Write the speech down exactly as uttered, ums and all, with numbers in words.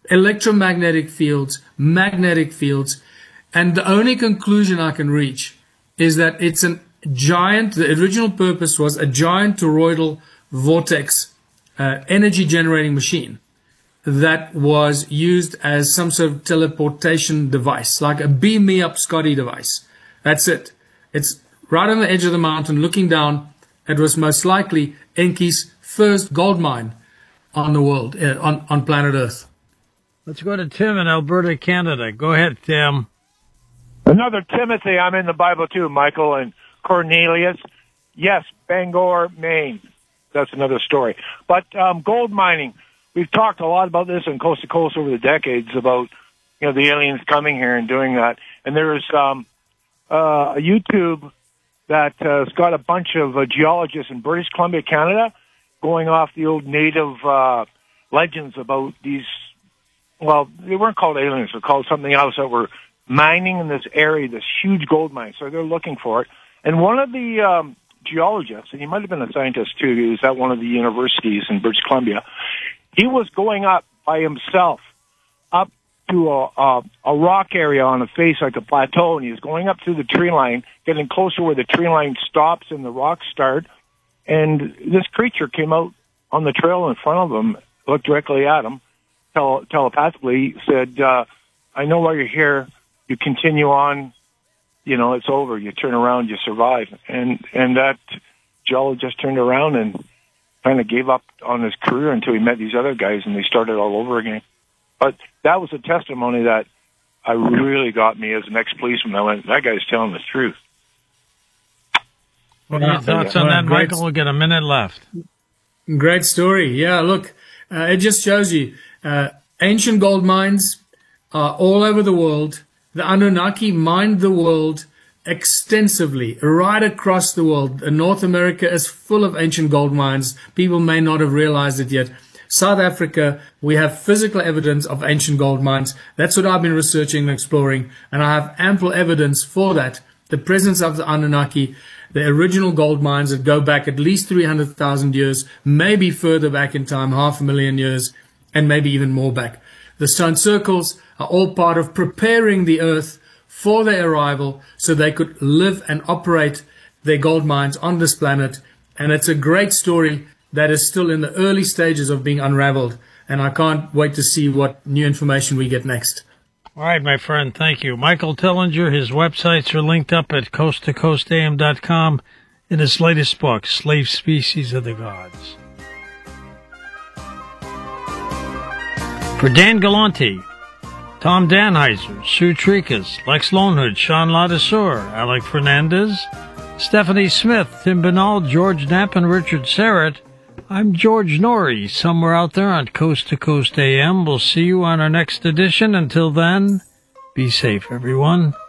electromagnetic fields, magnetic fields, and the only conclusion I can reach is that it's a giant, the original purpose was a giant toroidal vortex uh, energy generating machine that was used as some sort of teleportation device, like a beam me up Scotty device. That's it. It's right on the edge of the mountain looking down. It was most likely Enki's first gold mine on the world, uh, on, on planet Earth. Let's go to Tim in Alberta, Canada. Go ahead, Tim. Another Timothy. I'm in the Bible too, Michael, and Cornelius. Yes, Bangor, Maine. That's another story. But um, gold mining, we've talked a lot about this on Coast to Coast over the decades about, you know, the aliens coming here and doing that. And there is um, uh, a YouTube that uh, has got a bunch of uh, geologists in British Columbia, Canada, going off the old native uh, legends about these, well, they weren't called aliens, they were called something else, that were mining in this area, this huge gold mine. So they're looking for it. And one of the um, geologists, and he might have been a scientist too, he was at one of the universities in British Columbia, he was going up by himself up to a, a, a rock area on a face like a plateau, and he was going up through the tree line, getting closer where the tree line stops and the rocks start. And this creature came out on the trail in front of him, looked directly at him, tele- telepathically said, uh, I know why you're here. You continue on, you know, it's over. You turn around, you survive. And, and that geologist turned around and kind of gave up on his career until he met these other guys and they started all over again. But that was a testimony that I really got me as an ex-policeman. I went, that guy's telling the truth. What are your thoughts on that, Michael? We'll get a minute left. Great story. Yeah, look, uh, it just shows you uh, ancient gold mines are all over the world. The Anunnaki mined the world extensively, right across the world. North America is full of ancient gold mines. People may not have realized it yet. South Africa, we have physical evidence of ancient gold mines. That's what I've been researching and exploring, and I have ample evidence for that. The presence of the Anunnaki, the original gold mines that go back at least three hundred thousand years, maybe further back in time, half a million years, and maybe even more back. The stone circles are all part of preparing the earth for their arrival so they could live and operate their gold mines on this planet. And it's a great story that is still in the early stages of being unraveled. And I can't wait to see what new information we get next. All right, my friend. Thank you. Michael Tillinger, his websites are linked up at coast to coast a m dot com in his latest book, Slave Species of the Gods. For Dan Galante, Tom Danheiser, Sue Trikas, Lex Lonehood, Sean Ladesseur, Alec Fernandez, Stephanie Smith, Tim Binnall, George Knapp, and Richard Serrett, I'm George Norrie, somewhere out there on Coast to Coast A M. We'll see you on our next edition. Until then, be safe, everyone.